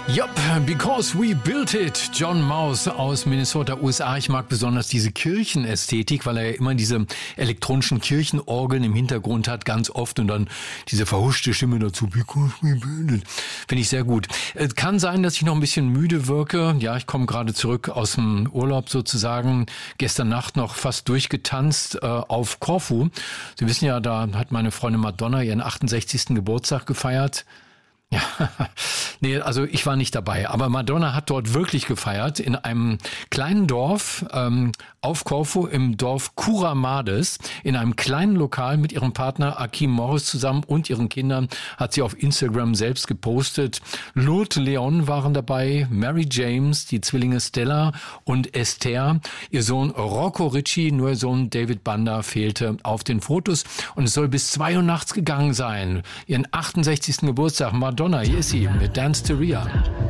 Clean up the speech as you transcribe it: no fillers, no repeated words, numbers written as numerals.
Yup, because we built it. John Mouse aus Minnesota, USA. Ich mag besonders diese Kirchenästhetik, weil er ja immer diese elektronischen Kirchenorgeln im Hintergrund hat, ganz oft. Und dann diese verhuschte Stimme dazu. Because we built it. Finde ich sehr gut. Kann sein, dass ich noch ein bisschen müde wirke. Ja, ich komme gerade zurück aus dem Urlaub sozusagen. Gestern Nacht noch fast durchgetanzt auf Korfu. Sie wissen ja, da hat meine Freundin Madonna ihren 68. Geburtstag gefeiert. Ja, nee, also ich war nicht dabei, aber Madonna hat dort wirklich gefeiert in einem kleinen Dorf auf Korfu, im Dorf Kuramades, in einem kleinen Lokal mit ihrem Partner Akim Morris zusammen und ihren Kindern, hat sie auf Instagram selbst gepostet. Lourdes Leon waren dabei, Mary James, die Zwillinge Stella und Esther, ihr Sohn Rocco Ritchie, nur ihr Sohn David Banda fehlte auf den Fotos und es soll bis 2 Uhr nachts gegangen sein. Ihren 68. Geburtstag, Madonna, hier ist sie mit Dance to Ria.